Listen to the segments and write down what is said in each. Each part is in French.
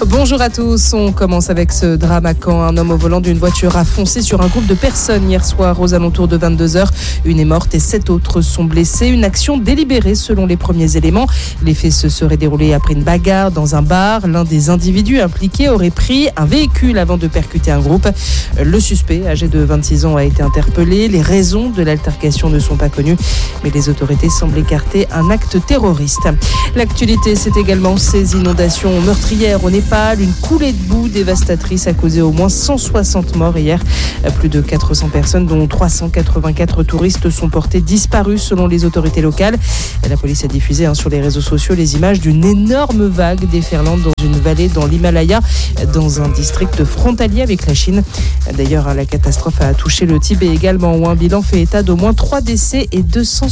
Bonjour à tous, on commence avec ce drame à Caen. Un homme au volant d'une voiture a foncé sur un groupe de personnes hier soir aux alentours de 22h. Une est morte et 7 autres sont blessés. Une action délibérée selon les premiers éléments. Les faits se seraient déroulés après une bagarre dans un bar. L'un des individus impliqués aurait pris un véhicule avant de percuter un groupe. Le suspect, âgé de 26 ans, a été interpellé. Les raisons de l'altercation ne sont pas connues, mais les autorités semblent écarter un acte terroriste. L'actualité, c'est également ces inondations meurtrières au Népal. Une coulée de boue dévastatrice a causé au moins 160 morts hier. Plus de 400 personnes, dont 384 touristes, sont portées disparues selon les autorités locales. La police a diffusé sur les réseaux sociaux les images d'une énorme vague déferlante dans une vallée dans l'Himalaya, dans un district frontalier avec la Chine. D'ailleurs, la catastrophe a touché le Tibet également, où un bilan fait état d'au moins 3 décès et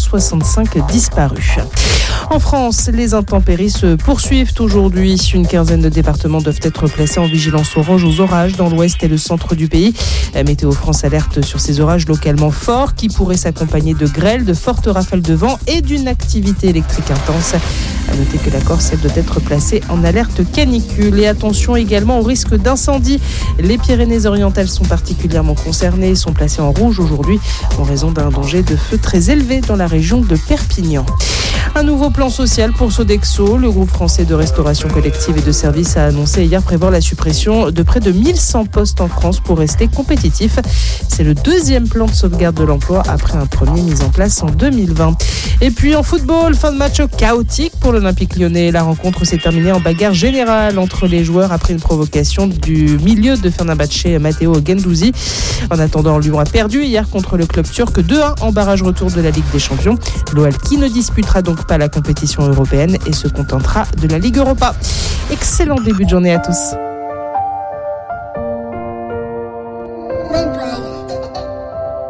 265 disparus. En France, les intempéries se poursuivent aujourd'hui. Une quinzaine de départements doivent être placés en vigilance orange aux orages dans l'ouest et le centre du pays. Météo France alerte sur ces orages localement forts qui pourraient s'accompagner de grêles, de fortes rafales de vent et d'une activité électrique intense. À noter que la Corse, elle, doit être placée en alerte canicule. Et attention également au risque d'incendie. Les Pyrénées-Orientales sont particulièrement concernées et sont placées en rouge aujourd'hui en raison d'un danger de feu très élevé dans la région de Perpignan. Un nouveau plan social pour Sodexo. Le groupe français de restauration collective et de services a annoncé hier prévoir la suppression de près de 1100 postes en France pour rester compétitif. C'est le deuxième plan de sauvegarde de l'emploi après un premier mis en place en 2020. Et puis en football, fin de match chaotique pour l'Olympique lyonnais. La rencontre s'est terminée en bagarre générale entre les joueurs après une provocation du milieu de Fenerbahçe, Matteo Guendouzi. En attendant, Lyon a perdu hier contre le club turc 2-1 en barrage retour de la Ligue des Champions. L'OL qui ne disputera donc pas la compétition européenne et se contentera de la Ligue Europa. Excellent début de journée à tous.